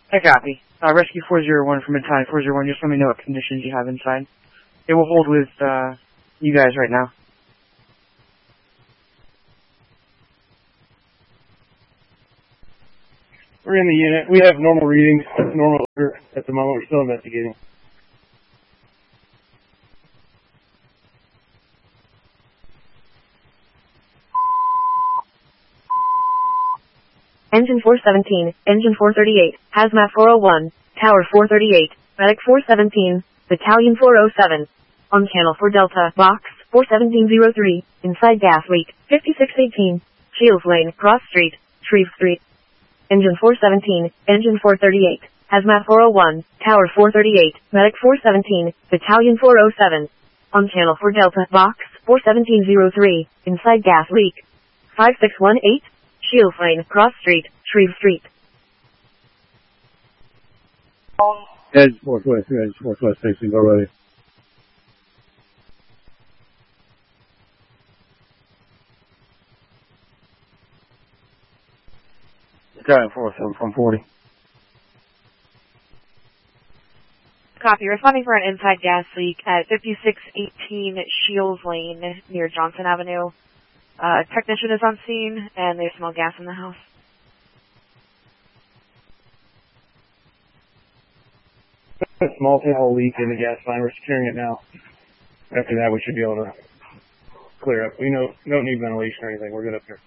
I copy. Rescue 401 from Battalion 401, just let me know what conditions you have inside. It will hold with, you guys right now. We're in the unit. We have normal readings, normal order at the moment. We're still investigating. Engine 417, Engine 438, Hazmat 401, Tower 438, Medic 417, Battalion 407. On channel 4 Delta, Box 41703, inside gas leak, 5618, Shields Lane, Cross Street, Shreve Street. Engine 417, Engine 438, Hazmat 401, Tower 438, Medic 417, Battalion 407. On channel 4 Delta, Box 41703, inside gas leak, 5618, Shields Lane, Cross Street, Shreve Street. Edge Northwest, station, go ready. Battalion 407 from 40. Copy. Responding for an inside gas leak at 5618 Shields Lane near Johnson Avenue. A technician is on scene, and they smell gas in the house. A small tail leak in the gas line. We're securing it now. After that, we should be able to clear up. We don't need ventilation or anything. We're good up here.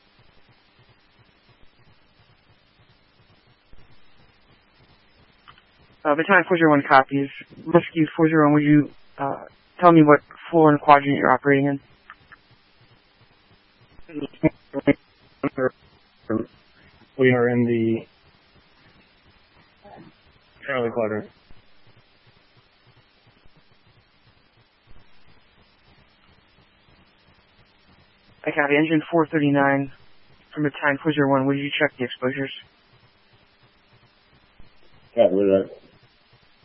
Battalion 401 copies. Rescue 401, would you tell me what floor and quadrant you're operating in? We are in the Charlie quadrant. I copy. Engine 439 from Battalion 401, would you check the exposures? Yeah, we're right.